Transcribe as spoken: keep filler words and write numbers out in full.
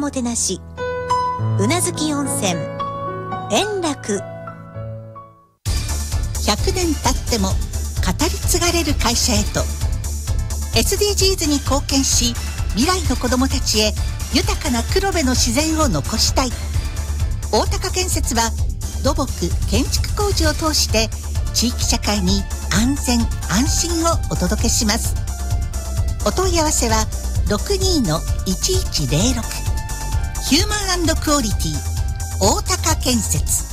もてなし、宇奈月温泉円楽。 ひゃくねん経っても語り継がれる会社へと エスディージーズ に貢献し、未来の子どもたちへ豊かな黒部の自然を残したい。大高建設は土木建築工事を通して地域社会に安全安心をお届けします。お問い合わせは ろくにーのいちいちゼロろく ヒューマン&クオリティ大高建設。